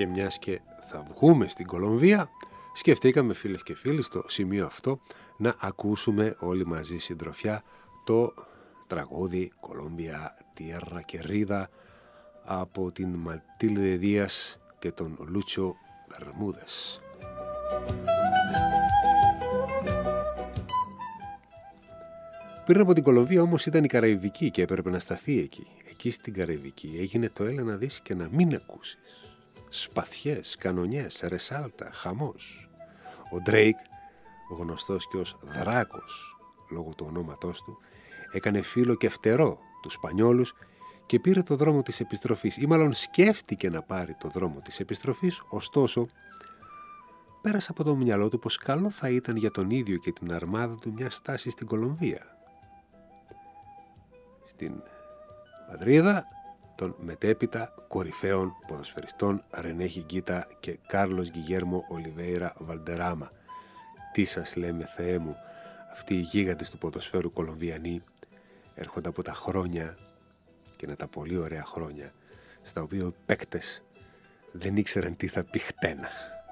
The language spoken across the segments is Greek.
Και μιας και θα βγούμε στην Κολομβία, σκεφτήκαμε φίλες και φίλοι στο σημείο αυτό να ακούσουμε όλοι μαζί συντροφιά το τραγούδι «Κολόμπια Tierra Querida» από την Ματίλντε Δίας και τον Λούτσιο Μπερμούδες. Πριν από την Κολομβία όμως ήταν η Καραϊβική και έπρεπε να σταθεί εκεί. Εκεί στην Καραϊβική έγινε το «Έλα να δεις και να μην ακούσεις». Σπαθιές, κανονιές, ρεσάλτα, χαμός. Ο Ντρέικ, γνωστός και ως Δράκος λόγω του ονόματός του, έκανε φίλο και φτερό τους Σπανιόλους και πήρε το δρόμο της επιστροφής, ή μάλλον σκέφτηκε να πάρει το δρόμο της επιστροφής, ωστόσο πέρασε από το μυαλό του πως καλό θα ήταν για τον ίδιο και την αρμάδα του μια στάση στην Κολομβία. Στην Μαδρίδα των μετέπειτα κορυφαίων ποδοσφαιριστών Ρενέ Χιγκίτα και Κάρλος Γκιγέρμο Ολιβέιρα Βαλντεράμα. Τι σας λέμε, Θεέ μου, αυτοί οι γίγαντες του ποδοσφαίρου Κολομβιανοί έρχονται από τα χρόνια, και είναι τα πολύ ωραία χρόνια, στα οποία οι παίκτες δεν ήξεραν τι θα πει χτένα.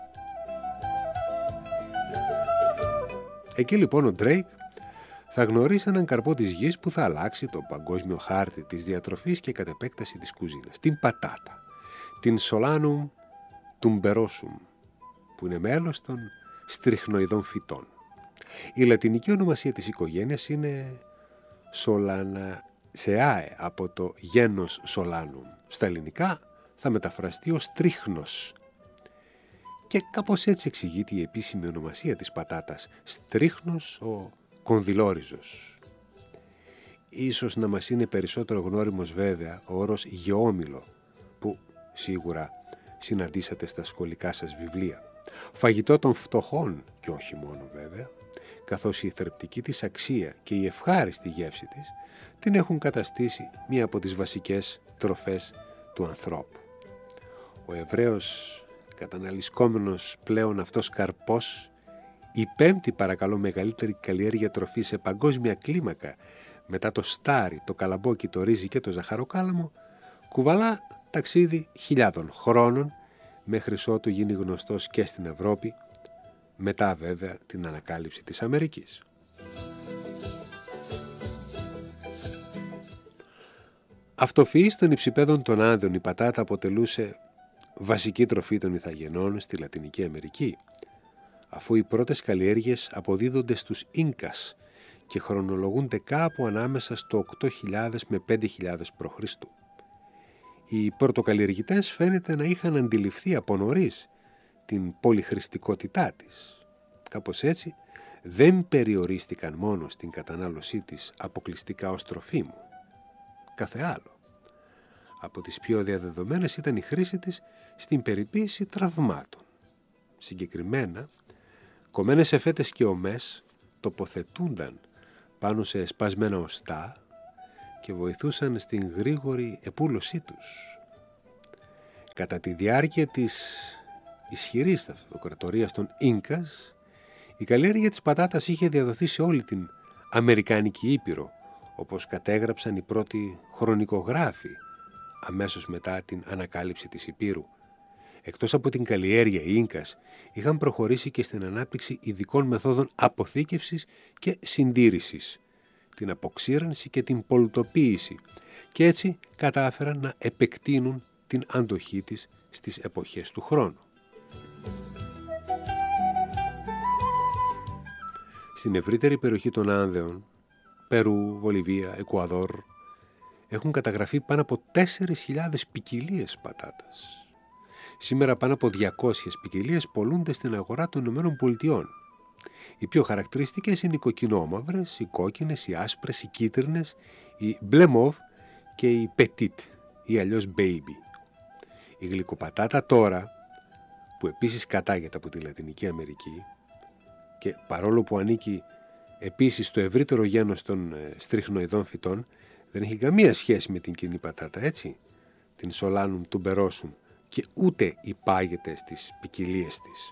Εκεί λοιπόν ο Ντρέικ θα γνωρίσει έναν καρπό της γης που θα αλλάξει το παγκόσμιο χάρτη της διατροφής και κατ' επέκταση της κουζίνας. Την πατάτα, την Solanum tuberosum, που είναι μέλος των στριχνοειδών φυτών. Η λατινική ονομασία της οικογένειας είναι Solanaceae, από το γένος Solanum. Στα ελληνικά θα μεταφραστεί ως στρίχνος. Και κάπως έτσι εξηγείται η επίσημη ονομασία της πατάτας, στρίχνος ο κονδυλόριζος. Ίσως να μας είναι περισσότερο γνώριμος βέβαια ο όρος γεώμηλο, που σίγουρα συναντήσατε στα σχολικά σας βιβλία. Φαγητό των φτωχών, και όχι μόνο βέβαια, καθώς η θρεπτική της αξία και η ευχάριστη γεύση της την έχουν καταστήσει μία από τις βασικές τροφές του ανθρώπου. Ο Εβραίος καταναλυσκόμενος πλέον αυτός καρπός, η πέμπτη παρακαλώ μεγαλύτερη καλλιέργεια τροφή σε παγκόσμια κλίμακα μετά το στάρι, το καλαμπόκι, το ρύζι και το ζαχαροκάλαμο, κουβαλά ταξίδι χιλιάδων χρόνων μέχρι ότου γίνει γνωστός και στην Ευρώπη, μετά βέβαια την ανακάλυψη της Αμερικής. Αυτοφυής των υψηπέδων των Άνδεων η πατάτα αποτελούσε βασική τροφή των Ιθαγενών στη Λατινική Αμερική, αφού οι πρώτες καλλιέργειες αποδίδονται στους Ίνκας και χρονολογούνται κάπου ανάμεσα στο 8.000 με 5.000 π.Χ. Οι πρωτοκαλλιεργητές φαίνεται να είχαν αντιληφθεί από νωρίς την πολυχρηστικότητά της. Κάπως έτσι δεν περιορίστηκαν μόνο στην κατανάλωσή της αποκλειστικά ως τροφίμου. Κάθε άλλο. Από τις πιο διαδεδομένες ήταν η χρήση της στην περιποίηση τραυμάτων. Συγκεκριμένα, κομμένες εφέτες και ομές τοποθετούνταν πάνω σε σπασμένα οστά και βοηθούσαν στην γρήγορη επούλωσή τους. Κατά τη διάρκεια της ισχυρής αυτοκρατορίας των Ίνκας, η καλλιέργεια της πατάτας είχε διαδοθεί σε όλη την Αμερικάνικη Ήπειρο, όπως κατέγραψαν οι πρώτοι χρονικογράφοι αμέσως μετά την ανακάλυψη της Υπήρου. Εκτός από την καλλιέργεια, οι Ίνκας είχαν προχωρήσει και στην ανάπτυξη ειδικών μεθόδων αποθήκευσης και συντήρησης, την αποξήρανση και την πολυτοποίηση, και έτσι κατάφεραν να επεκτείνουν την αντοχή της στις εποχές του χρόνου. Στην ευρύτερη περιοχή των Άνδεων, Περού, Βολιβία, Εκουαδόρ, έχουν καταγραφεί πάνω από 4.000 ποικιλίες πατάτας. Σήμερα πάνω από 200 ποικιλίες πωλούνται στην αγορά των Ηνωμένων Πολιτειών. Οι πιο χαρακτηριστικές είναι οι κοκκινόμαυρες, οι κόκκινες, οι άσπρες, οι κίτρινες, οι μπλε μοβ και οι petit ή αλλιώς baby. Η γλυκοπατάτα τώρα, που επίσης κατάγεται από τη Λατινική Αμερική και παρόλο που ανήκει επίσης στο ευρύτερο γένος των στριχνοειδών φυτών, δεν έχει καμία σχέση με την κοινή πατάτα, έτσι, την Solanum tuberosum, και ούτε υπάγεται στις ποικιλίες της.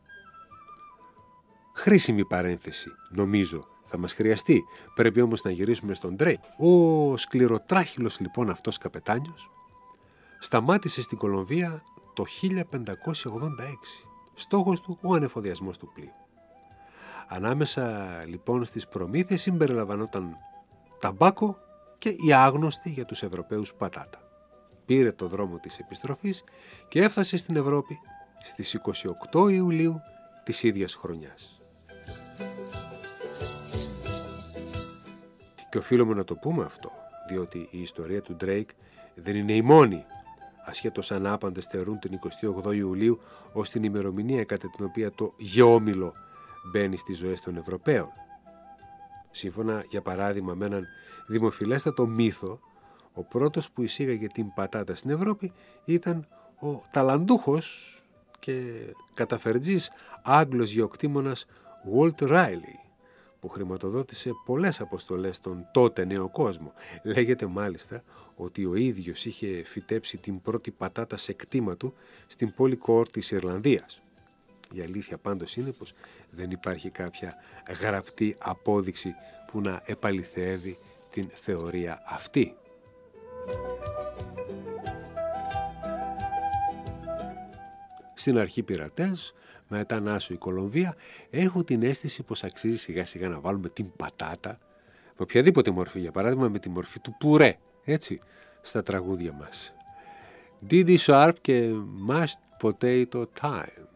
Χρήσιμη παρένθεση, νομίζω, θα μας χρειαστεί. Πρέπει όμως να γυρίσουμε στον Ντρέικ. Ο σκληροτράχυλος λοιπόν αυτός καπετάνιος σταμάτησε στην Κολομβία το 1586. Στόχος του ο ανεφοδιασμός του πλοίου. Ανάμεσα λοιπόν στις προμήθειες συμπεριλαμβανόταν ταμπάκο και η άγνωστη για τους Ευρωπαίους πατάτα. Πήρε το δρόμο της επιστροφής και έφτασε στην Ευρώπη στις 28 Ιουλίου της ίδιας χρονιάς. Και οφείλουμε να το πούμε αυτό, διότι η ιστορία του Drake δεν είναι η μόνη, ασχέτως αν άπαντες θεωρούν την 28 Ιουλίου ως την ημερομηνία κατά την οποία το γεώμηλο μπαίνει στις ζωές των Ευρωπαίων. Σύμφωνα, για παράδειγμα, με έναν δημοφιλέστατο μύθο, ο πρώτος που εισήγαγε την πατάτα στην Ευρώπη ήταν ο ταλαντούχος και καταφερτζής Άγγλος γεωκτήμονας Walter Raleigh, που χρηματοδότησε πολλές αποστολές στον τότε νέο κόσμο. Λέγεται μάλιστα ότι ο ίδιος είχε φυτέψει την πρώτη πατάτα σε κτήμα του στην πόλη Κορ της Ιρλανδίας. Η αλήθεια πάντως είναι πως δεν υπάρχει κάποια γραπτή απόδειξη που να επαληθεύει την θεωρία αυτή. Στην αρχή πειρατές, μετά Νάσο η Κολομβία, έχουν την αίσθηση πως αξίζει σιγά σιγά να βάλουμε την πατάτα με οποιαδήποτε μορφή, για παράδειγμα με τη μορφή του πουρέ, έτσι, στα τραγούδια μας. Didi Sharp και Mashed Potato Time.